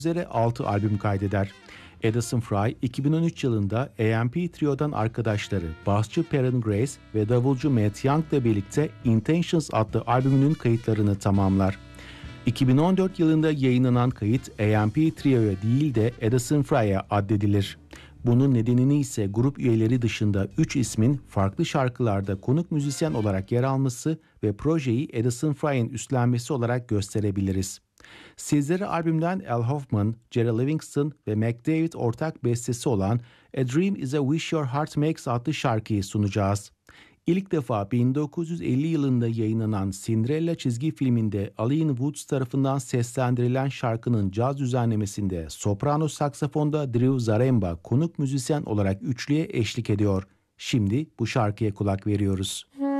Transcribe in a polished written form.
üzere 6 albüm kaydeder. Addison Fry 2013 yılında A&P Trio'dan arkadaşları basçı Perrin Grace ve davulcu Matt Young ile birlikte Intentions adlı albümünün kayıtlarını tamamlar. 2014 yılında yayınlanan kayıt A&P Trio'ya değil de Addison Fry'a addedilir. Bunun nedenini ise grup üyeleri dışında 3 ismin farklı şarkılarda konuk müzisyen olarak yer alması ve projeyi Addison Fry'in üstlenmesi olarak gösterebiliriz. Sizlere albümden Al Hoffman, Jerry Livingston ve McDavid ortak bestesi olan A Dream is a Wish Your Heart Makes adlı şarkıyı sunacağız. İlk defa 1950 yılında yayınlanan Cinderella çizgi filminde Aline Woods tarafından seslendirilen şarkının caz düzenlemesinde soprano saksafonda Drew Zaremba konuk müzisyen olarak üçlüye eşlik ediyor. Şimdi bu şarkıya kulak veriyoruz.